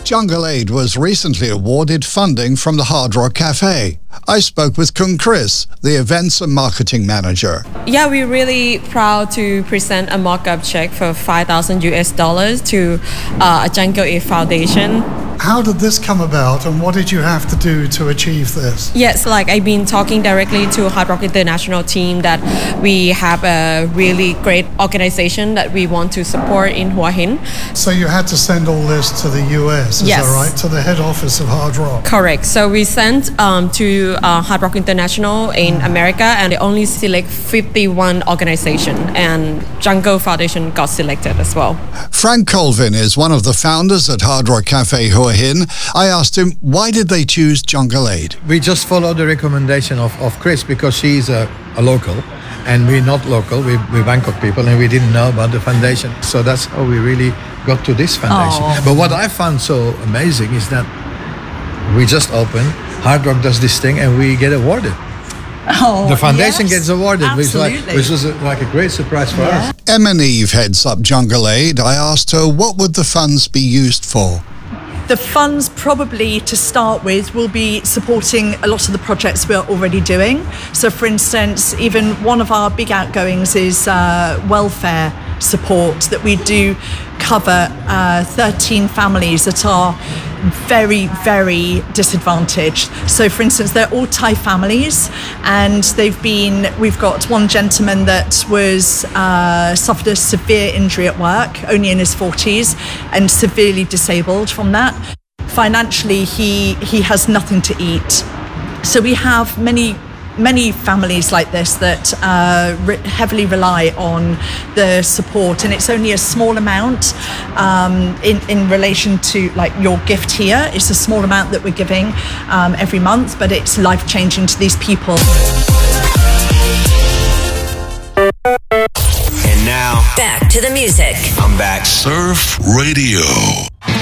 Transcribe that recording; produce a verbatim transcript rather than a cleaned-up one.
Jungle Aid was recently awarded funding from the Hard Rock Cafe. I spoke with Kung Chris, the events and marketing manager. Yeah, we're really proud to present a mock-up check for five thousand U S dollars to uh, a Jungle Aid Foundation. How did this come about, and what did you have to do to achieve this? Yes, like I've been talking directly to Hard Rock International team that we have a really great organization that we want to support in Hua Hin. So you had to send all this to the U S, is Yes. that right? To the head office of Hard Rock? Correct. So we sent um, to uh, Hard Rock International in America, and they only select fifty-one organizations, and Jungle Foundation got selected as well. Frank Colvin is one of the founders at Hard Rock Cafe Hua Hin. I asked him, why did they choose Jungle Aid? We just followed the recommendation of, of Chris because she's a, a local and we're not local, we, we're Bangkok people and we didn't know about the foundation. So that's how we really got to this foundation. Oh. But what I found so amazing is that we just opened, Hard Rock does this thing and we get awarded. Oh, The foundation yes, gets awarded, which, like, absolutely. which was a, like a great surprise for Yeah. us. Emma Neve heads up Jungle Aid. I asked her, what would the funds be used for? The funds probably to start with will be supporting a lot of the projects we're already doing. So for instance, even one of our big outgoings is uh, welfare support, that we do cover uh, thirteen families that are very, very disadvantaged. So for instance, they're all Thai families, and they've been, we've got one gentleman that was uh, suffered a severe injury at work, only in his forties, and severely disabled from that. Financially, he he has nothing to eat. So we have many many families like this that uh, re- heavily rely on the support, and it's only a small amount um, in, in relation to like your gift here. It's a small amount that we're giving um, every month, but it's life-changing to these people. And now, Back to the music. I'm back. Surf Radio.